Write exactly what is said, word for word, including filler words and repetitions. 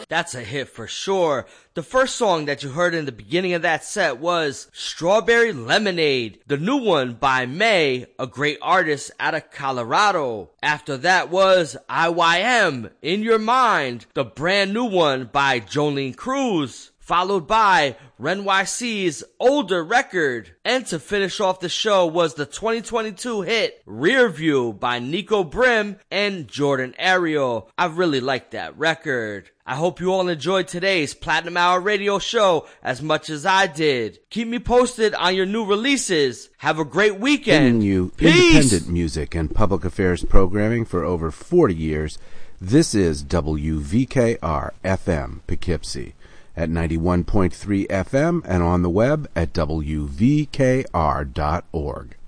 That's a hit for sure. The first song that you heard in the beginning of that set was Strawberry Lemonade, the new one by May, a great artist out of Colorado. After that was I Y M, In Your Mind, the brand new one by Jolene Cruz, followed by Ren Y C's older record. And to finish off the show was the twenty twenty-two hit Rear View by Nico Brim and Jordan Ariel. I really like that record. I hope you all enjoyed today's Platinum Hour Radio Show as much as I did. Keep me posted on your new releases. Have a great weekend. Bringing you Peace. Independent music and public affairs programming for over forty years. This is W V K R F M Poughkeepsie at ninety-one point three F M and on the web at W V K R dot org.